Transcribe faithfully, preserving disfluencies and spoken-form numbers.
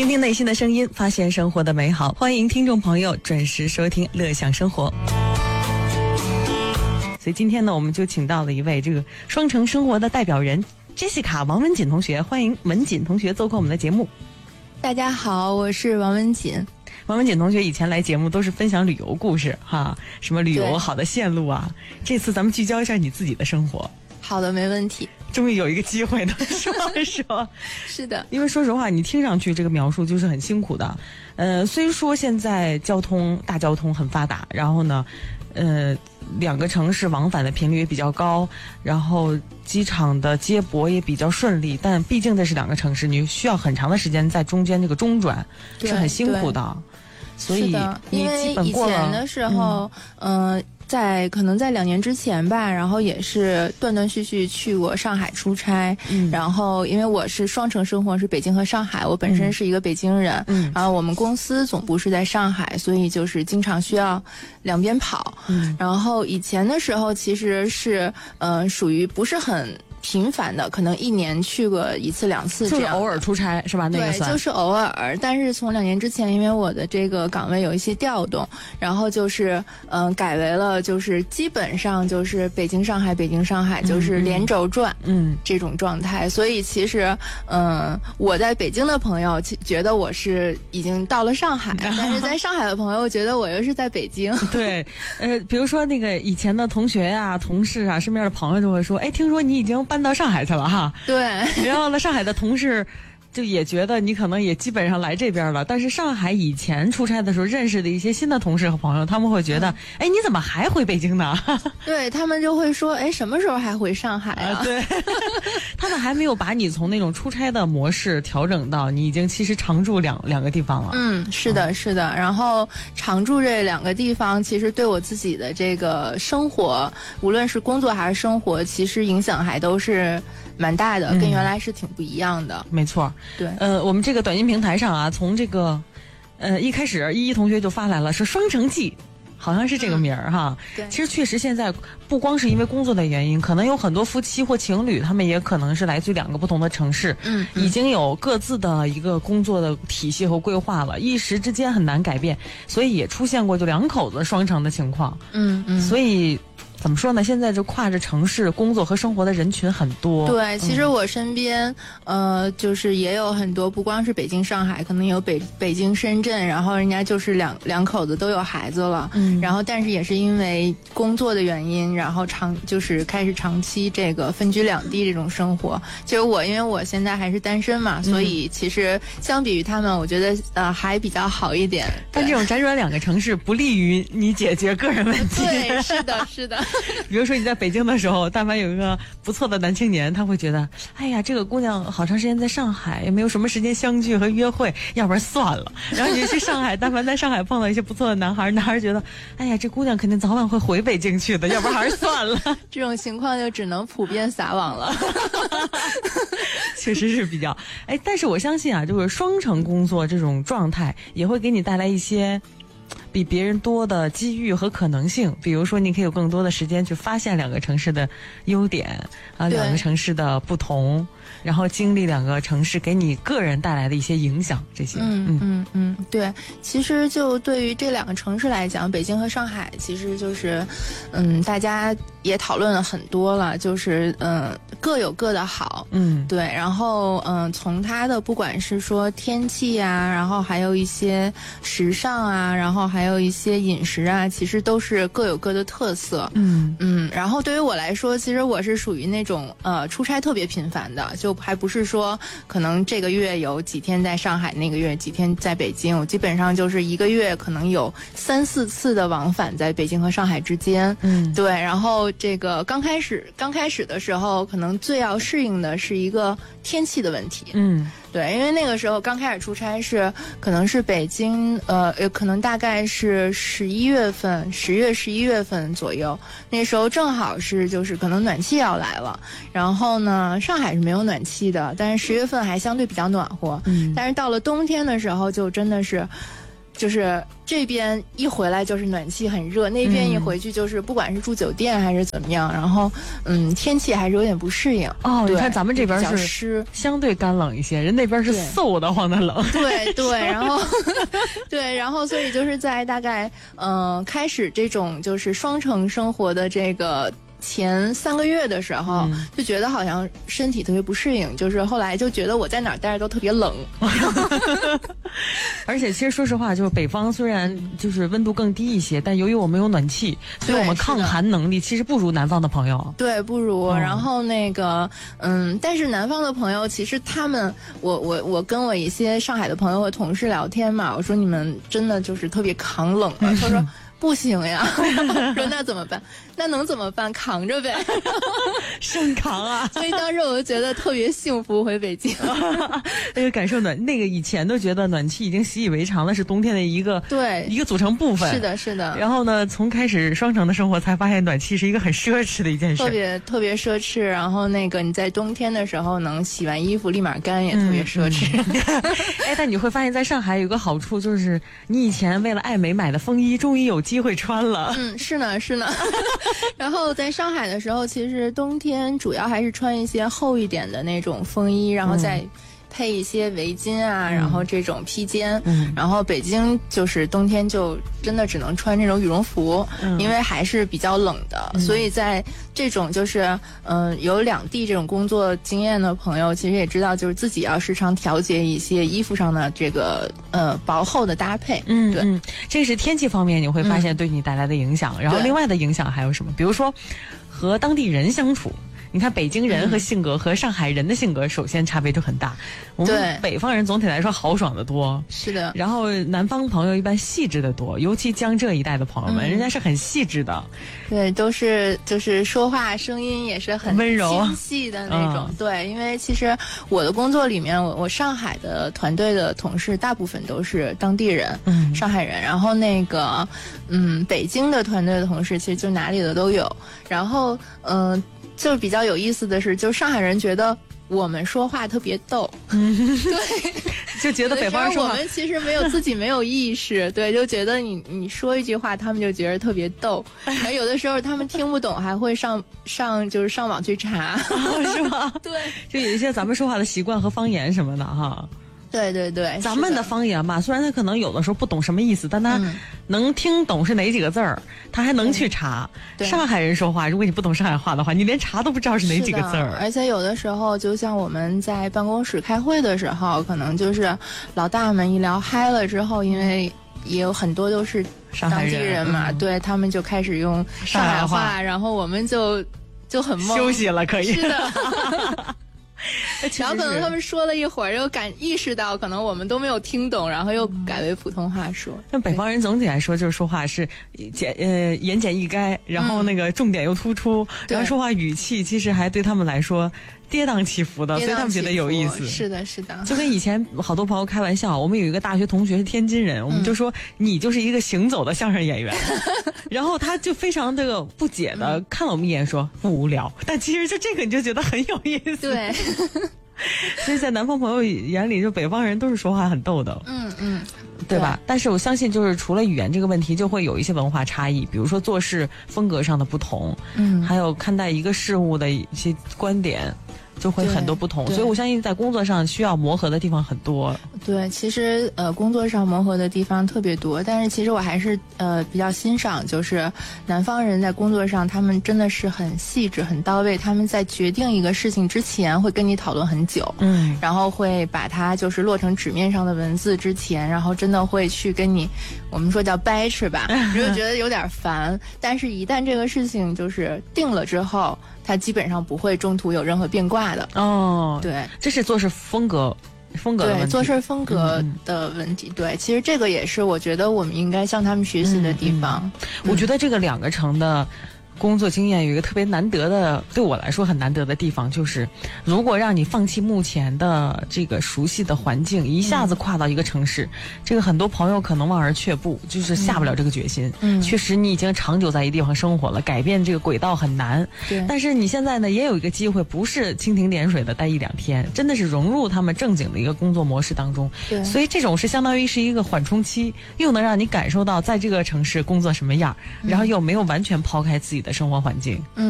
听听内心的声音，发现生活的美好。欢迎听众朋友准时收听乐享生活。所以今天呢，我们就请到了一位这个双城生活的代表人 Jessica 王文锦同学，欢迎文锦同学做客我们的节目。 大家好，我是王文锦。 王文锦同学以前来节目都是分享旅游故事哈，什么旅游好的线路啊，这次咱们聚焦一下你自己的生活。 好的，没问题。 终于有一个机会能说一说。 是的， 因为说实话，你听上去这个描述就是很辛苦的。呃，虽说现在交通大交通很发达，然后呢，呃，两个城市往返的频率也比较高，然后机场的接驳也比较顺利，但毕竟这是两个城市，你需要很长的时间在中间这个中转，是很辛苦的。所以你基本过了。 因为以前的时候，嗯。呃在可能在两年之前吧，然后也是断断续续去过上海出差，嗯，然后因为我是双城生活，是北京和上海，我本身是一个北京人，嗯，然后我们公司总部是在上海，所以就是经常需要两边跑，嗯，然后以前的时候其实是呃属于不是很频繁的，可能一年去过一次两次这样， 就是偶尔出差是吧？那个对，就是偶尔。但是从两年之前，因为我的这个岗位有一些调动，然后就是嗯、呃、改为了就是基本上就是北京上海北京上海，就是连轴转，嗯，这种状态。所以其实嗯、呃、我在北京的朋友觉得我是已经到了上海，但是在上海的朋友觉得我又是在北京。 对，呃，比如说那个以前的同学呀、啊、同事啊、身边的朋友就会说，哎，听说你已经搬到上海去了哈。 对， 然后呢，上海的同事就也觉得你可能也基本上来这边了，但是上海以前出差的时候认识的一些新的同事和朋友，他们会觉得，哎、嗯，你怎么还回北京呢？ 对，他们就会说，哎，什么时候还回上海啊？ 啊对，他们还没有把你从那种出差的模式调整到你已经其实常住两两个地方了。 嗯，是的，是的。然后常住这两个地方，其实对我自己的这个生活，无论是工作还是生活，其实影响还都是蛮大的，跟原来是挺不一样的。 嗯、没错， 对。 呃，我们这个短音平台上啊，从这个，呃，一开始依依同学就发来了，是双城记。好像是这个名儿、嗯、哈， 对， 其实确实现在不光是因为工作的原因，可能有很多夫妻或情侣，他们也可能是来自于两个不同的城市，嗯，已经有各自的一个工作的体系和规划了，一时之间很难改变，所以也出现过就两口子双城的情况，嗯嗯，所以。怎么说呢？现在就跨着城市工作和生活的人群很多。 对，其实我身边，嗯、呃，就是也有很多，不光是北京、上海，可能有北北京、深圳，然后人家就是两两口子都有孩子了，嗯，然后但是也是因为工作的原因，然后长就是开始长期这个分居两地这种生活。其实我因为我现在还是单身嘛，所以其实相比于他们，我觉得呃还比较好一点。 但这种辗转两个城市不利于你解决个人问题。 对，是的，是的。 比如说你在北京的时候，但凡有一个不错的男青年，他会觉得，哎呀，这个姑娘好长时间在上海，也没有什么时间相聚和约会，要不然算了。然后你去上海，但凡在上海碰到一些不错的男孩，男孩觉得，哎呀，这姑娘肯定早晚会回北京去的，要不然还是算了。 这种情况就只能普遍撒网了。 确实是比较，哎，但是我相信啊，就是双城工作这种状态，也会给你带来一些。比别人多的机遇和可能性，比如说你可以有更多的时间去发现两个城市的优点啊，两个城市的不同，然后经历两个城市给你个人带来的一些影响，这些。 嗯嗯嗯，对。其实就对于这两个城市来讲，北京和上海，其实就是，嗯，大家也讨论了很多了，就是嗯各有各的好，嗯，对。然后嗯，从它的不管是说天气啊，然后还有一些时尚啊，然后还有一些饮食啊，其实都是各有各的特色。嗯嗯，然后对于我来说，其实我是属于那种呃出差特别频繁的，就还不是说可能这个月有几天在上海，那个月几天在北京，我基本上就是一个月可能有三四次的往返在北京和上海之间。嗯，对。然后这个刚开始刚开始的时候，可能最要适应的是一个天气的问题。嗯。对，因为那个时候刚开始出差是，可能是北京，呃，可能大概是十一月份，十月、十一月份左右，那时候正好是就是可能暖气要来了，然后呢，上海是没有暖气的，但是十月份还相对比较暖和，嗯，但是到了冬天的时候就真的是。 就是这边一回来就是暖气很热，那边一回去就是不管是住酒店还是怎么样，然后嗯天气还是有点不适应。 哦，你看咱们这边是湿， 相对干冷一些，人那边是嗖得慌的冷。 对对，然后对，然后所以就是在大概嗯、呃、开始这种就是双城生活的这个前三个月的时候、嗯、就觉得好像身体特别不适应，就是后来就觉得我在哪儿待着都特别冷。 而且其实说实话，就是北方虽然就是温度更低一些，但由于我们有暖气，所以我们抗寒能力其实不如南方的朋友。 对，不如、嗯、然后那个嗯但是南方的朋友其实他们我我我跟我一些上海的朋友和同事聊天嘛，我说你们真的就是特别抗冷啊。他说不行呀，然后说那怎么办？那能怎么办？扛着呗， 生扛啊！ 所以当时我就觉得特别幸福，回北京那个感受暖，那个以前都觉得暖气已经习以为常了，是冬天的一个对一个组成部分。 是的，是的。 然后呢，从开始双城的生活，才发现暖气是一个很奢侈的一件事， 特别特别奢侈。然后那个你在冬天的时候能洗完衣服立马干，也特别奢侈。嗯嗯、哎，但你会发现在上海有个好处，就是你以前为了爱美买的风衣，终于有机会穿了。 嗯，是呢，是呢。然后在上海的时候，其实冬天主要还是穿一些厚一点的那种风衣，然后再配一些围巾啊，嗯、然后这种披肩。嗯，然后北京就是冬天就真的只能穿这种羽绒服，嗯、因为还是比较冷的。嗯、所以在这种就是嗯、呃、有两地这种工作经验的朋友，其实也知道，就是自己要时常调节一些衣服上的这个呃薄厚的搭配。 嗯， 对， 嗯，这是天气方面你会发现对你带来的影响。嗯、然后另外的影响还有什么？比如说和当地人相处。你看北京人和性格、嗯、和上海人的性格首先差别就很大。我们北方人总体来说豪爽的多， 是的。 然后南方朋友一般细致的多，尤其江浙一带的朋友们，嗯、人家是很细致的。 对，都是就是说话声音也是很温柔、 清晰的那种。嗯、对，因为其实我的工作里面，我我上海的团队的同事大部分都是当地人，嗯，上海人。然后那个嗯，北京的团队的同事其实就哪里的都有。然后嗯。呃就是比较有意思的是，就上海人觉得我们说话特别逗，嗯，对， 就觉得北方人说话， 我们其实没有自己没有意识，对，就觉得你你说一句话，他们就觉得特别逗，然后有的时候他们听不懂，还会上上就是上网去查， 哦、是吗？ 对， 就有一些咱们说话的习惯和方言什么的哈。 对对对， 咱们的方言吧，虽然他可能有的时候不懂什么意思，但他能听懂是哪几个字儿，他还能去查。上海人说话，如果你不懂上海话的话，你连查都不知道是哪几个字儿。 而且有的时候，就像我们在办公室开会的时候，可能就是老大们一聊嗨了之后，因为也有很多都是当地人嘛， 人嗯、 对他们就开始用上海话，海然后我们就就很懵， 休息了，可以。 是的。然后可能他们说了一会儿，又感意识到可能我们都没有听懂，然后又改为普通话说。 那北方人总体来说就是说话是简呃言简意赅，然后那个重点又突出，嗯、然后说话语气其实还对他们来说跌宕起伏的， 所以他们觉得有意思。 是的，是的。 就跟以前好多朋友开玩笑，我们有一个大学同学是天津人，我们就说、嗯、你就是一个行走的相声演员，然后他就非常这个不解的、嗯、看了我们一眼说不无聊，但其实就这个你就觉得很有意思。 对。 所以在南方朋友眼里，就北方人都是说话很逗的， 嗯嗯， 对吧？对，但是我相信，就是除了语言这个问题，就会有一些文化差异，比如说做事风格上的不同，嗯，还有看待一个事物的一些观点。就会很多不同，所以我相信在工作上需要磨合的地方很多。 对，其实呃工作上磨合的地方特别多，但是其实我还是呃比较欣赏，就是南方人在工作上他们真的是很细致、很到位。他们在决定一个事情之前会跟你讨论很久，嗯，然后会把它就是落成纸面上的文字之前，然后真的会去跟你，我们说叫掰扯吧，你就觉得有点烦，但是一旦这个事情就是定了之后。它基本上不会中途有任何变卦的哦， 对， 这是做事风格风格的问题， 对，做事风格的问题、嗯。对，其实这个也是我觉得我们应该向他们学习的地方。 嗯嗯、我觉得这个两个城的工作经验有一个特别难得的，对我来说很难得的地方，就是如果让你放弃目前的这个熟悉的环境，一下子跨到一个城市，嗯、这个很多朋友可能望而却步，就是下不了这个决心。嗯，确实你已经长久在一地方生活了，改变这个轨道很难。 对， 但是你现在呢，也有一个机会，不是蜻蜓点水的待一两天，真的是融入他们正经的一个工作模式当中。 对， 所以这种是相当于是一个缓冲期，又能让你感受到在这个城市工作什么样，然后又没有完全抛开自己的生活环境。 嗯。